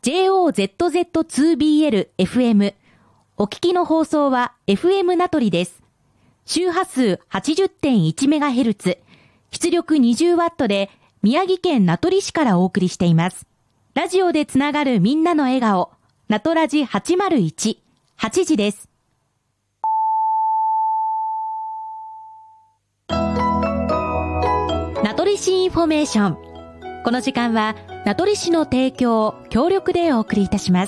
JOZZ2BL-FM。お聞きの放送は FM 名取です。周波数 80.1MHz、出力 20W で宮城県名取市からお送りしています。ラジオでつながるみんなの笑顔、名取ラジ801、8時です。名取市インフォメーション。この時間は名取市の提供、協力でお送りいたします。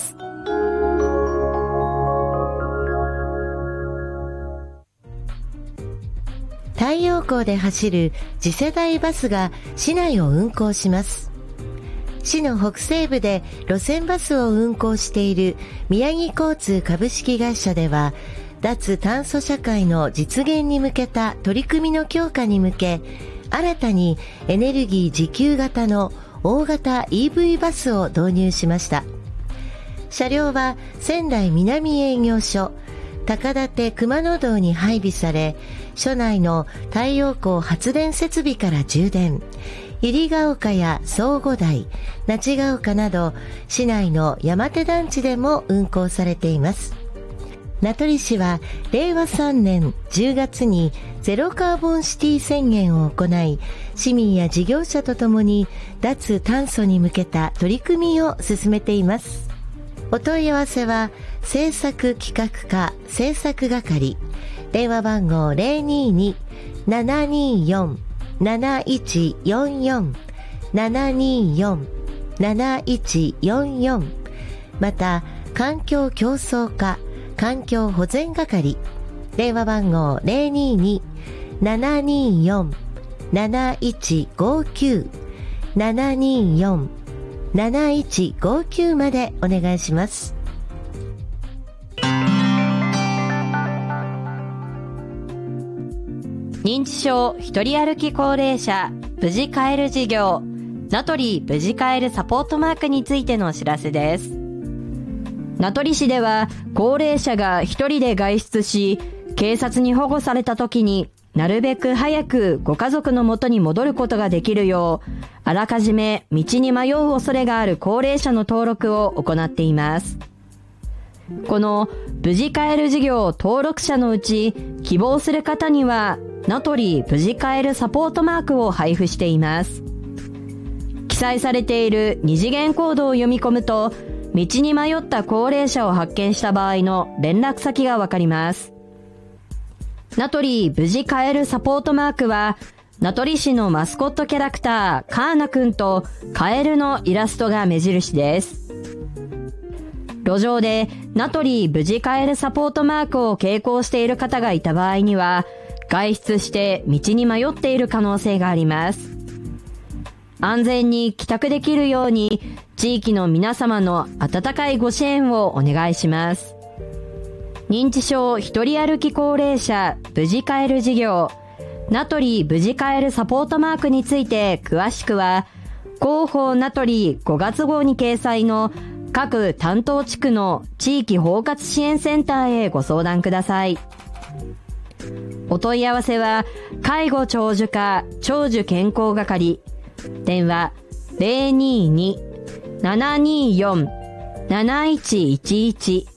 太陽光で走る次世代バスが市内を運行します。市の北西部で路線バスを運行している宮城交通株式会社では、脱炭素社会の実現に向けた取り組みの強化に向け、新たにエネルギー自給型の大型 EV バスを導入しました。車両は仙台南営業所高立熊野道に配備され、所内の太陽光発電設備から充電、百合ヶ丘や相互台、那智ヶ丘など市内の山手団地でも運行されています。名取市は令和3年10月にゼロカーボンシティ宣言を行い、市民や事業者とともに脱炭素に向けた取り組みを進めています。お問い合わせは政策企画課政策係、電話番号 022-724-7144 724-7144、 また環境競争課環境保全係、電話番号 022-724-7159 724-7159 までお願いします。 認知症一人歩き高齢者無事帰る事業、名取無事帰るサポートマークについてのお知らせです。名取市では高齢者が一人で外出し、警察に保護された時になるべく早くご家族の元に戻ることができるよう、あらかじめ道に迷う恐れがある高齢者の登録を行っています。この無事帰る事業登録者のうち、希望する方には名取無事帰るサポートマークを配布しています。記載されている二次元コードを読み込むと、道に迷った高齢者を発見した場合の連絡先がわかります。名取無事帰るサポートマークは、名取市のマスコットキャラクターカーナくんとカエルのイラストが目印です。路上で名取無事帰るサポートマークを携行している方がいた場合には、外出して道に迷っている可能性があります。安全に帰宅できるように、地域の皆様の温かいご支援をお願いします。認知症一人歩き高齢者無事帰る事業、名取無事帰るサポートマークについて詳しくは、広報名取5月号に掲載の各担当地区の地域包括支援センターへご相談ください。お問い合わせは、介護長寿課長寿健康係、電話 022-724-7111